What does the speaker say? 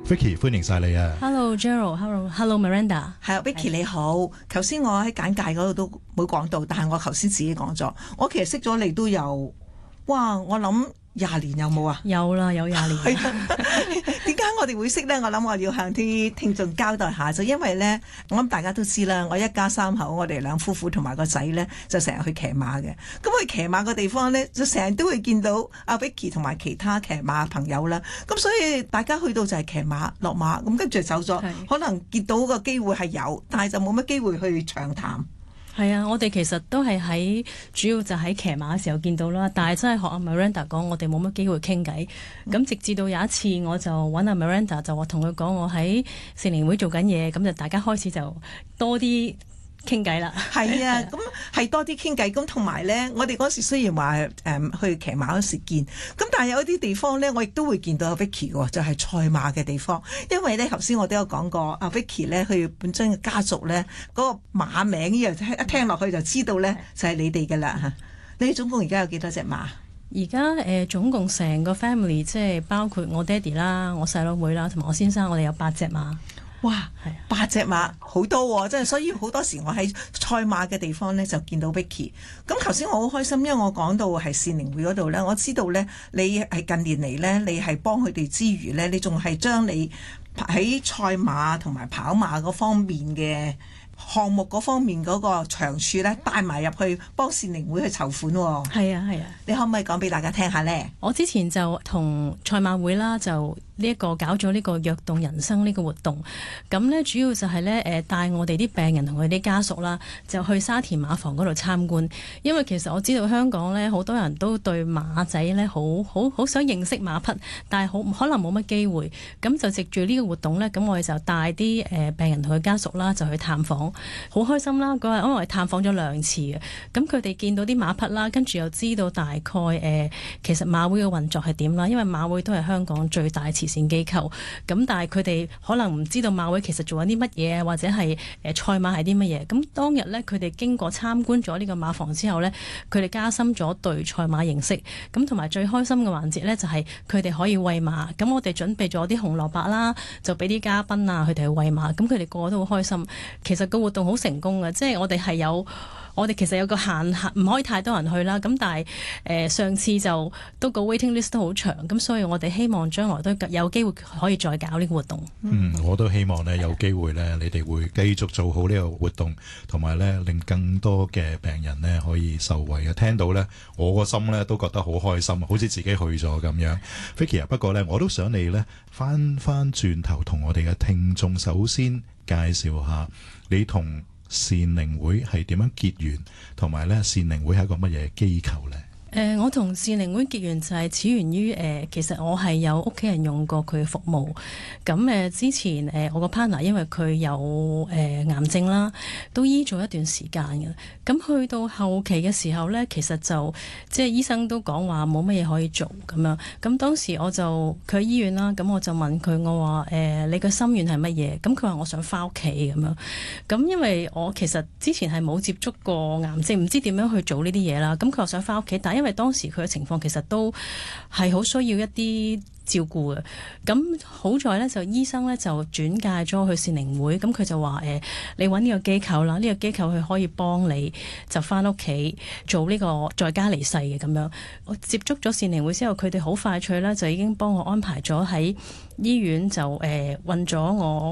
Vicky 歡迎晒你啊 Hello Gerald，Hello Miranda。 係啊 Vicky 你好，頭先我喺簡介嗰度都冇講到，但係我頭先自己講咗，我其實識咗你都有，哇！我諗20年有冇啊？ 有啦，有20年。 點解我哋會識呢？我諗我要向啲聽眾交代下，就因為呢，我諗大家都知啦，我一家三口，我哋兩夫婦同埋個仔呢，就成日去騎馬嘅。咁去騎馬嘅地方呢，就成日都會見到阿 Vicky 同埋其他騎馬朋友啦。咁所以大家去到就係騎馬落馬，咁跟住走咗，可能見到個機會係有，但係就冇乜機會去長談。 係啊，我哋其實都係主要就喺騎馬嘅時候見到啦，但係真係學阿 Miranda 講，我哋冇乜機會傾偈。咁直至到有一次，我就揾阿 Miranda 就話同佢講，我喺善寧會做緊嘢，咁就大家開始就多啲傾偈啦。 係啊，咁係多啲傾偈，咁同埋咧，我哋嗰時雖然話去騎馬嗰時見，咁但係有一啲地方咧，我亦都會見到阿 Vicky 嘅，就係賽馬嘅地方。因為咧頭先我都有講過，阿 Vicky 咧佢本身嘅家族咧嗰個馬名呢樣一聽落去就知道咧就係你哋㗎啦嚇。你總共而家有幾多隻馬？ 而家總共成個 family 即係包括我爹哋啦、我細佬妹啦同埋我先生，我哋有8隻馬。 哇，8隻馬好多喎，真係，所以好多時我喺賽馬嘅地方咧就見到 Vicky。咁頭先我好開心，因為我講到係善寧會嗰度咧，我知道咧你係近年嚟咧，你係幫佢哋之餘咧，你仲係將你喺賽馬同埋跑馬嗰方面嘅項目嗰方面嗰個長處咧帶埋入去幫善寧會去籌款喎。 係啊， 你可唔可以講俾大家聽下咧？ 我之前就同賽馬會啦，就呢一個搞咗呢個躍動人生呢個活動，咁呢主要就係呢帶我哋啲病人同佢啲家屬啦，就去沙田馬房嗰度參觀。因為其實我知道香港呢好多人都對馬仔呢好想認識馬匹，但係可能冇乜機會。咁就藉住呢個活動呢，咁我哋就帶啲病人同佢家屬啦，就去探訪，好開心啦！嗰日因為我哋探訪咗2次嘅，咁佢哋見到啲馬匹啦，跟住又知道大概其實馬會嘅運作係點啦。因為馬會都係香港最大慈善機構，咁但係佢哋可能唔知道馬會其實做緊啲乜嘢，或者係賽馬係啲乜嘢。咁當日呢，佢哋經過參觀咗呢個馬房之後呢，佢哋加深咗對賽馬認識。咁同埋最開心嘅環節呢，就係佢哋可以餵馬。咁我哋準備咗啲紅蘿蔔啦，就俾啲嘉賓啊，佢哋去餵馬。咁佢哋個個都好開心。其實個活動好成功嘅，即係我哋其實有個限，唔可以太多人去啦。咁但係上次就都個 waiting list 都好長，咁所以我哋希望將來都有機會可以再搞呢個活動。 我都希望呢有機會呢，你哋會繼續做好呢個活動，同埋呢令更多嘅病人呢可以受惠嘅。聽到呢，我個心呢都覺得好開心，好似自己去咗咁樣。Vicky 啊，不過呢，我都想你呢翻轉頭同我哋嘅聽眾首先介紹下你同善寧會係點樣結緣，同埋咧善寧會係一個乜嘢機構呢？ 我同善寧會結緣就係始源於其實我係有屋企人用過佢嘅服務。咁之前我個 partner 因為佢有癌症啦，都醫咗一段時間嘅。咁去到後期嘅時候呢，其實就即係醫生都講話冇乜嘢可以做咁樣。咁當時我就佢喺醫院啦，咁我就問佢，我話你個心願係乜嘢？咁佢話我想翻屋企咁樣。咁因為我其實之前係冇接觸過癌症，唔知點樣去做呢啲嘢啦。咁佢話想翻屋企，但因為當時佢嘅情況其實都係好需要一啲照顧嘅。咁好在呢，就醫生呢就轉介咗去善寧會，咁佢就話你揾呢個機構啦，呢個機構佢可以幫你就翻屋企做呢個在家離世嘅咁樣。我接觸咗善寧會之後，佢哋好快脆啦，就已經幫我安排咗喺醫院就運咗我